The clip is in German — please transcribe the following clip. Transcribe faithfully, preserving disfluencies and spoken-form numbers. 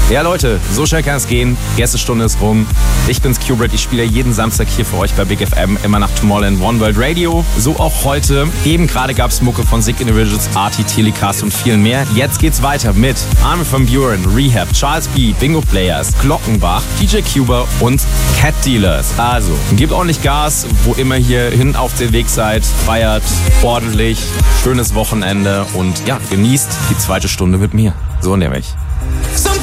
Ja Leute, so schnell kann es gehen. Gästestunde ist rum. Ich bin's Kubrick, ich spiele jeden Samstag hier für euch bei Big F M, immer nach Tomorrowland One World Radio. So auch heute. Eben gerade gab's Mucke von Sick Individuals, Artie, Telecast und viel mehr. Jetzt geht's weiter mit Armin van Buuren, Rehab, Charles B, Bingo Players, Glockenbach, D J Cuba und Cat Dealers. Also, gebt ordentlich Gas, wo immer hier hin auf dem Weg seid. Feiert ordentlich, schönes Wochenende und ja, genießt die zweite Stunde mit mir. So nämlich.